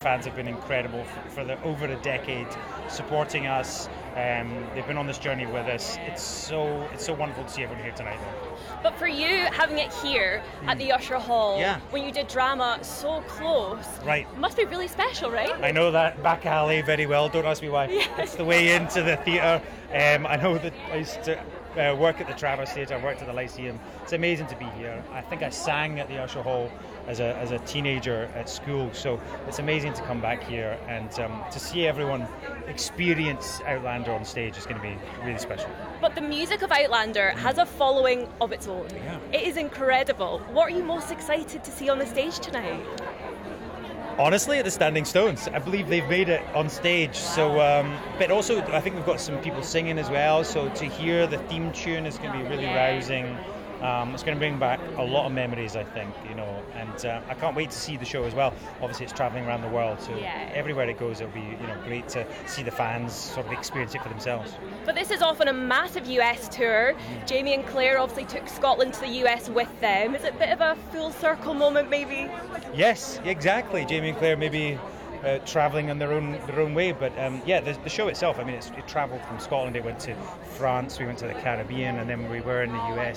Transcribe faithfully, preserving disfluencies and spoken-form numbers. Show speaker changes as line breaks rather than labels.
fans have been incredible for, for the, over a decade, supporting us. Um, they've been on this journey with us. It's so it's so wonderful to see everyone here tonight, though.
But for you, having it here mm. at the Usher Hall,
yeah.
when you did drama so close,
right.
must be really special, right?
I know that back alley very well. Don't ask me why. Yeah. It's the way into the theatre. Um, I know that I used to uh, work at the Traverse Theatre. I worked at the Lyceum. It's amazing to be here. I think I sang at the Usher Hall as a as a teenager at school. So it's amazing to come back here and um, to see everyone experience Outlander on stage is going to be really special.
But the music of Outlander has a following of its own.
Yeah.
It is incredible. What are you most excited to see on the stage tonight?
Honestly, at the Standing Stones. I believe they've made it on stage. So, um, but also I think we've got some people singing as well. So to hear the theme tune is going to be really
yeah.
rousing. Um, it's going to bring back a lot of memories, I think, you know, and uh, I can't wait to see the show as well. Obviously, it's travelling around the world, so
yeah.
everywhere it goes, it'll be, you know, great to see the fans sort of experience it for themselves.
But this is often a massive U S tour. Mm. Jamie and Claire obviously took Scotland to the U S with them. Is it a bit of a full circle moment, maybe?
Yes, exactly. Jamie and Claire maybe uh, travelling on their own their own way, but um, yeah, the, the show itself. I mean, it's, it travelled from Scotland. It went to France. We went to the Caribbean, and then we were in the U S.